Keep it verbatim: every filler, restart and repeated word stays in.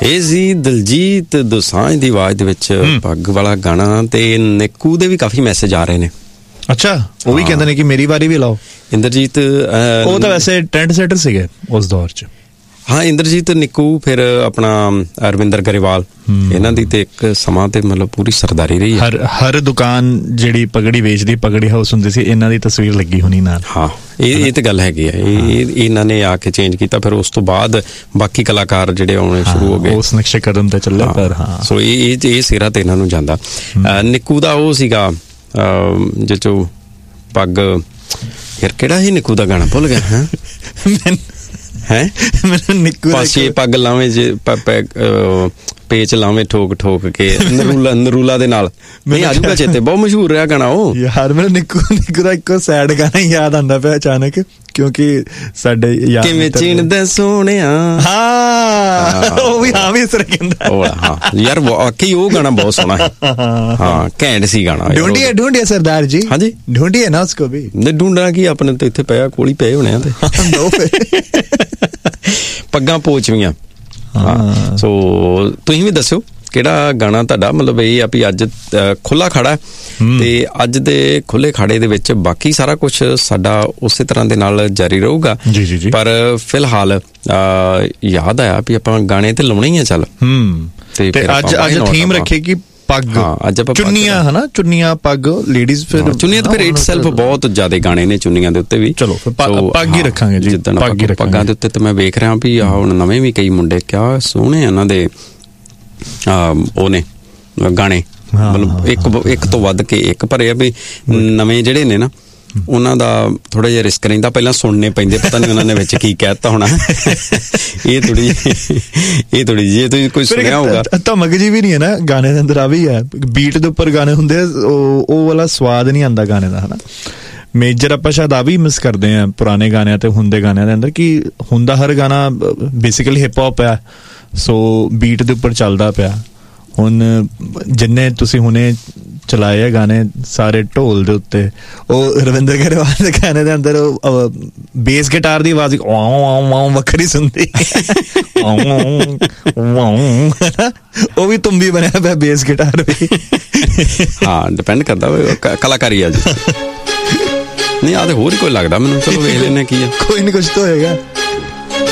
ਇਹ ਸੀ ਦਿਲਜੀਤ ਦੋਸਾਂਝ ਦੀ ਆਵਾਜ਼ ਦੇ ਵਿੱਚ ਪੱਗ ਵਾਲਾ ਗਾਣਾ, ਤੇ ਨਿੱਕੂ ਦੇ ਵੀ ਕਾਫੀ ਮੈਸੇਜ ਆ ਰਹੇ ਨੇ। ਅੱਛਾ, ਉਹ ਵੀ ਕਹਿੰਦੇ ਨੇ ਕਿ ਮੇਰੀ ਵਾਰੀ ਵੀ ਲਾਓ। ਇੰਦਰਜੀਤ ਉਹ ਤਾਂ ਵੈਸੇ ਟ੍ਰੈਂਡ ਸੈਟਰ ਸੀਗੇ ਉਸ ਦੌਰ 'ਚ। ਹਾਂ, ਇੰਦਰਜੀਤ, ਨਿੱਕੂ, ਫਿਰ ਆਪਣਾ ਅਰਵਿੰਦਰ ਗਰੇਵਾਲ, ਇਹਨਾਂ ਦੀ ਤੇ ਇੱਕ ਸਮਾਂ ਤੇ ਮਤਲਬ ਪੂਰੀ ਸਰਦਾਰੀ ਰਹੀ। ਹਰ ਹਰ ਦੁਕਾਨ ਜਿਹੜੀ ਪਗੜੀ ਵੇਚਦੀ, ਪਗੜੀ ਹਾਊਸ ਹੁੰਦੀ ਸੀ, ਇਹਨਾਂ ਦੀ ਤਸਵੀਰ ਲੱਗੀ ਹੋਣੀ ਨਾਲ। ਹਾਂ, ਇਹ ਇਹ ਤੇ ਗੱਲ ਹੈਗੀ ਆ। ਇਹ ਇਹਨਾਂ ਨੇ ਆ ਕੇ ਚੇਂਜ ਕੀਤਾ, ਫਿਰ ਉਸ ਤੋਂ ਬਾਅਦ ਬਾਕੀ ਕਲਾਕਾਰ ਜਿਹੜੇ ਆਉਣੇ ਸ਼ੁਰੂ ਹੋ ਗਏ, ਉਸ ਨਕਸ਼ੇ ਕਦਮ ਤੇ ਚੱਲੇ। ਪਰ ਹਾਂ, ਸੋ ਇਹ ਇਹ ਸਿਰਾ ਤੇ ਇਹਨਾਂ ਨੂੰ ਜਾਂਦਾ। ਨਿੱਕੂ ਦਾ ਉਹ ਸੀਗਾ ਜਿਹ ਚੋਂ ਪੱਗ, ਯਾਰ ਕਿਹੜਾ ਸੀ ਨਿੱਕੂ ਦਾ ਗਾਣਾ, ਭੁੱਲ ਗਿਆ ਹੈ ਹੈ ਮੈਨੂੰ। ਨਿੱਕੂ ਪਾਸੇ ਪੱਗ ਲਾਵੇਂ ਜੇ ਪੇਚ ਲਾਵੇਂ ਠੋਕ ਠੋਕ ਕੇ, ਨਰੂਲਾ ਨਰੂਲਾ ਦੇ ਨਾਲ, ਨਹੀਂ ਆਜੂਗਾ ਚੇਤੇ, ਬਹੁਤ ਮਸ਼ਹੂਰ ਰਿਹਾ ਗਾਣਾ ਉਹ। ਯਾਰ ਮੈਨੂੰ ਨਿੱਕੂ ਨਿੱਕੂ ਦਾ ਇੱਕੋ ਸੈਡ ਗਾਣਾ ਯਾਦ ਆਉਂਦਾ ਪਿਆ ਅਚਾਨਕ, ਕਿਉਂਕਿ ਸਾਡੇ ਯਾਰ ਕਿਵੇਂ ਚੀਣਦੇ ਸੋਹਣਿਆ। ਹਾਂ, ਉਹ ਵੀ ਹਾਂ ਵੀ ਇਸ ਤਰ੍ਹਾਂ ਕਹਿੰਦਾ। ਹਾਂ ਯਾਰ, ਵਾਕਈ ਉਹ ਗਾਣਾ ਬਹੁਤ ਸੋਹਣਾ ਹੈ। ਹਾਂ, ਘੈਂਟ ਸੀ ਗਾਣਾ। ਢੂੰਢੀਏ ਢੂੰਢੀਏ ਸਰਦਾਰ ਜੀ। ਹਾਂਜੀ, ਢੂੰਢੀਏ ਨਾ ਉਸਕੋ ਵੀ। ਨਹੀਂ ਢੂੰਢਣਾ ਕੀ, ਆਪਣੇ ਤੇ ਇੱਥੇ ਪਿਆ, ਕੋਲ ਹੀ ਪਏ ਹੋਣੇ ਆ ਤੇ ਪੱਗਾਂ ਪੋਚਵੀਆਂ। ਹਾਂ, ਸੋ ਤੁਸੀਂ ਵੀ ਦੱਸਿਓ ਕਿਹੜਾ ਗਾਣਾ ਤੁਹਾਡਾ, ਮਤਲਬ ਇਹ ਆ ਵੀ ਅੱਜ ਖੁੱਲਾ ਖਾੜਾ, ਤੇ ਅੱਜ ਦੇ ਖੁੱਲੇ ਖਾੜੇ ਦੇ ਵਿੱਚ ਬਾਕੀ ਸਾਰਾ ਕੁਛ ਸਾਡਾ ਉਸੇ ਤਰ੍ਹਾਂ ਦੇ ਨਾਲ ਜਾਰੀ ਰਹੂਗਾ। ਜੀ ਜੀ ਜੀ। ਪਰ ਫਿਲਹਾਲ ਯਾਦ ਆਇਆ ਵੀ ਆਪਾਂ ਗਾਣੇ ਤੇ ਲਾਉਣੇ ਹੀ ਆ। ਚੱਲ, ਤੇ ਅੱਜ ਅੱਜ ਥੀਮ ਰੱਖੇ ਕਿ ਪੱਗ, ਚੁੰਨੀਆਂ, ਹਨਾ, ਚੁੰਨੀਆਂ, ਪੱਗ, ਲੇਡੀਜ਼। ਫਿਰ ਚੁੰਨੀਆਂ ਤੇ ਫਿਰ ਇਟ ਸੈਲਫ ਬਹੁਤ ਜ਼ਿਆਦਾ ਗਾਣੇ ਨੇ ਚੁੰਨੀਆਂ ਦੇ ਉੱਤੇ ਵੀ। ਚਲੋ ਪੱਗ ਹੀ ਰੱਖਾਂਗੇ ਜੀ, ਜਿੱਦਣ ਪੱਗਾਂ ਦੇ ਉੱਤੇ। ਤੇ ਮੈਂ ਵੇਖ ਰਿਹਾ ਵੀ ਆਹ ਹੁਣ ਨਵੇਂ ਵੀ ਕਈ ਮੁੰਡੇ ਕਿਆ ਸੋਹਣੇ ਇਹਨਾਂ ਦੇ ਉਹ ਨੇ ਗਾਣੇ, ਮਤਲਬ ਇੱਕ ਇੱਕ ਤੋਂ ਵੱਧ ਕੇ ਇੱਕ। ਪਰ ਇਹ ਵੀ ਨਵੇਂ ਜਿਹੜੇ ਨੇ ਨਾ, ਉਹਨਾਂ ਦਾ ਥੋੜਾ ਜਿਹਾ ਰਿਸਕ ਰਹਿੰਦਾ, ਪਹਿਲਾਂ ਸੁਣਨੇ ਪੈਂਦੇ, ਪਤਾ ਨਹੀਂ ਉਹਨਾਂ ਨੇ ਵਿੱਚ ਕੀ ਕਹਿ ਦਿੱਤਾ ਹੋਣਾ। ਇਹ ਥੋੜੀ ਇਹ ਥੋੜੀ ਜੇ ਤੁਸੀਂ ਕੋਈ ਸੁਣਿਆ ਹੋਊਗਾ, ਧਮਕ ਜੀ ਵੀ ਨਹੀਂ ਹੈ ਨਾ ਗਾਣੇ ਦੇ ਅੰਦਰ। ਆ ਵੀ ਹੈ, ਬੀਟ ਦੇ ਉੱਪਰ ਗਾਣੇ ਹੁੰਦੇ, ਉਹ ਵਾਲਾ ਸਵਾਦ ਨਹੀਂ ਆਉਂਦਾ ਗਾਣੇ ਦਾ, ਹਨਾ। ਮੇਜਰ ਆਪਾਂ ਸ਼ਾਇਦ ਆ ਵੀ ਮਿਸ ਕਰਦੇ ਆ ਪੁਰਾਣੇ ਗਾਣਿਆਂ ਤੇ ਹੁੰਦੇ ਗਾਣਿਆਂ ਦੇ ਅੰਦਰ, ਕਿ ਹੁੰਦਾ ਹਰ ਗਾਣਾ ਬੇਸਿਕਲੀ ਹਿਪ ਹੌਪ ਹੈ, ਸੋ ਬੀਟ ਦੇ ਉੱਪਰ ਚੱਲਦਾ ਪਿਆ। ਹੁਣ ਜਿੰਨੇ ਤੁਸੀਂ ਹੁਣੇ ਚਲਾਏ ਆ ਗਾਣੇ ਸਾਰੇ ਢੋਲ ਦੇ ਉੱਤੇ, ਉਹ ਰਵਿੰਦਰ ਗਰੇਵਾਲ ਦੇ ਗਾਣੇ ਦੇ ਅੰਦਰ ਬੇਸ ਗਿਟਾਰ ਦੀ ਆਵਾਜ਼ ਵੱਖਰੀ ਸੁਣਦੀ, ਉਹ ਵੀ ਤੁੰਬੀ ਬਣਿਆ ਪਿਆ ਬੇਸ ਗਿਟਾਰ ਵੀ। ਹਾਂ, ਡਿਪੈਂਡ ਕਰਦਾ ਕਲਾਕਾਰੀ ਆ ਜੀ। ਨਹੀਂ, ਆਹ ਤੇ ਹੋਰ ਹੀ ਕੋਈ ਲੱਗਦਾ ਮੈਨੂੰ। ਚਲੋ ਵੇਖ ਲੈਂਦੇ ਕੀ ਆ, ਕੋਈ ਨਹੀਂ, ਕੁਛ ਤਾਂ ਹੋਏਗਾ।